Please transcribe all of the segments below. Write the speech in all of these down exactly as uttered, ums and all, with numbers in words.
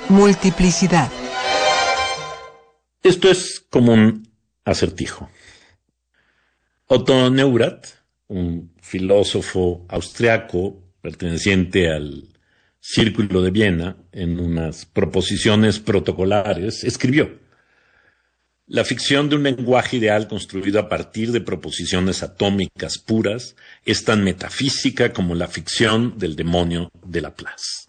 Multiplicidad. Esto es como un acertijo. Otto Neurath, un filósofo austriaco perteneciente al Círculo de Viena, en unas proposiciones protocolares, escribió: la ficción de un lenguaje ideal construido a partir de proposiciones atómicas puras es tan metafísica como la ficción del demonio de Laplace.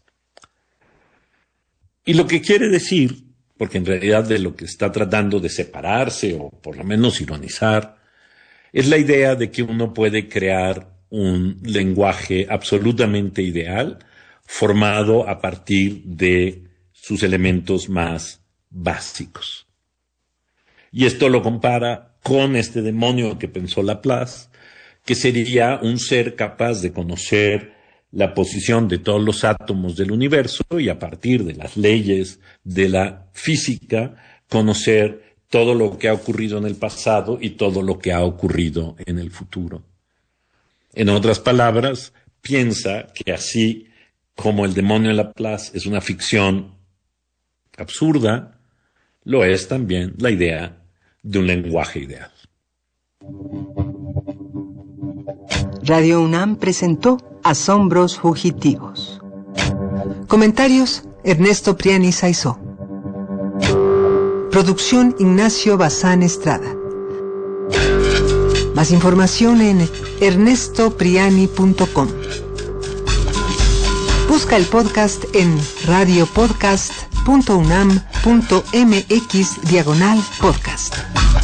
Y lo que quiere decir, porque en realidad de lo que está tratando de separarse, o por lo menos ironizar, es la idea de que uno puede crear un lenguaje absolutamente ideal, formado a partir de sus elementos más básicos. Y esto lo compara con este demonio que pensó Laplace, que sería un ser capaz de conocer la posición de todos los átomos del universo y a partir de las leyes de la física conocer todo lo que ha ocurrido en el pasado y todo lo que ha ocurrido en el futuro. En otras palabras, piensa que así como el demonio de Laplace es una ficción absurda, lo es también la idea de un lenguaje ideal. Radio UNAM presentó Asombros Fugitivos. Comentarios: Ernesto Priani Saizó. Producción: Ignacio Bazán Estrada. Más información en ernesto priani punto com. Busca el podcast en radiopodcast punto unam punto mx diagonal podcast.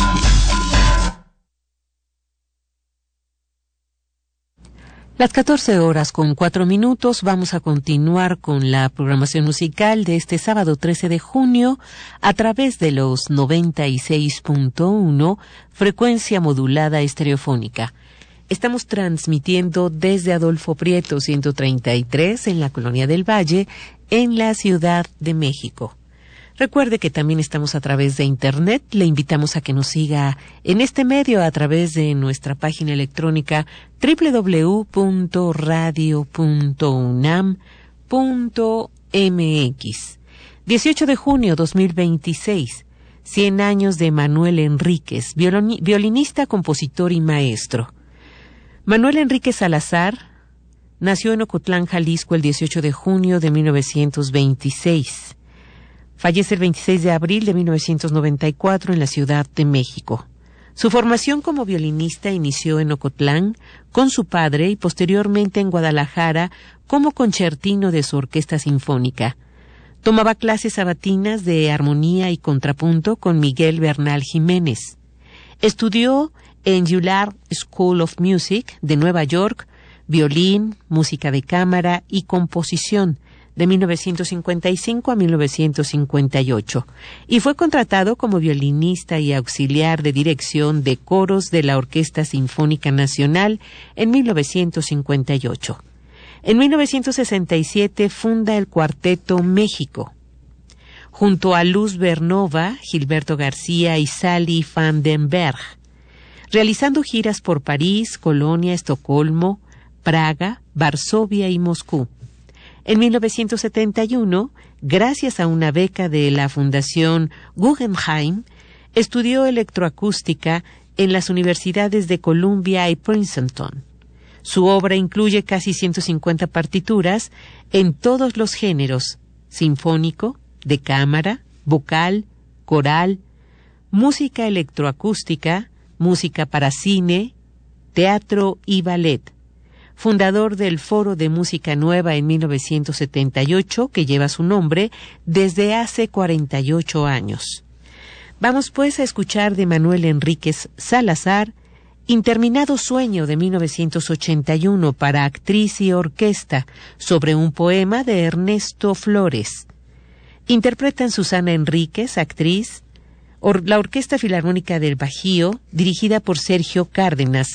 Las catorce horas con cuatro minutos, vamos a continuar con la programación musical de este sábado trece de junio a través de los noventa y seis punto uno, frecuencia modulada estereofónica. Estamos transmitiendo desde Adolfo Prieto ciento treinta y tres en la Colonia del Valle, en la Ciudad de México. Recuerde que también estamos a través de Internet. Le invitamos a que nos siga en este medio a través de nuestra página electrónica doble u doble u doble u punto radio punto unam punto mx. dieciocho de junio dos mil veintiséis. cien años de Manuel Enríquez, violini- violinista, compositor y maestro. Manuel Enríquez Salazar nació en Ocotlán, Jalisco, el dieciocho de junio de mil novecientos veintiséis. Fallece el veintiséis de abril de mil novecientos noventa y cuatro en la Ciudad de México. Su formación como violinista inició en Ocotlán con su padre y posteriormente en Guadalajara como concertino de su orquesta sinfónica. Tomaba clases sabatinas de armonía y contrapunto con Miguel Bernal Jiménez. Estudió en Juilliard School of Music de Nueva York violín, música de cámara y composición de mil novecientos cincuenta y cinco a mil novecientos cincuenta y ocho, y fue contratado como violinista y auxiliar de dirección de coros de la Orquesta Sinfónica Nacional en mil novecientos cincuenta y ocho. En mil novecientos sesenta y siete funda el Cuarteto México. Junto a Luz Bernova, Gilberto García y Sally van den Berg, realizando giras por París, Colonia, Estocolmo, Praga, Varsovia y Moscú. En mil novecientos setenta y uno, gracias a una beca de la Fundación Guggenheim, estudió electroacústica en las universidades de Columbia y Princeton. Su obra incluye casi ciento cincuenta partituras en todos los géneros: sinfónico, de cámara, vocal, coral, música electroacústica, música para cine, teatro y ballet. Fundador del Foro de Música Nueva en mil novecientos setenta y ocho, que lleva su nombre desde hace cuarenta y ocho años. Vamos pues a escuchar de Manuel Enríquez Salazar, Interminado Sueño de mil novecientos ochenta y uno para actriz y orquesta, sobre un poema de Ernesto Flores. Interpretan Susana Enríquez, actriz, or- la Orquesta Filarmónica del Bajío, dirigida por Sergio Cárdenas,